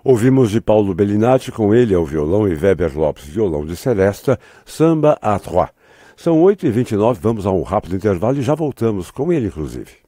Ouvimos de Paulo Bellinati, com ele ao violão e Weber Lopes, violão de Celesta, Samba à Trois. São 8h29, vamos a um rápido intervalo e já voltamos com ele, inclusive.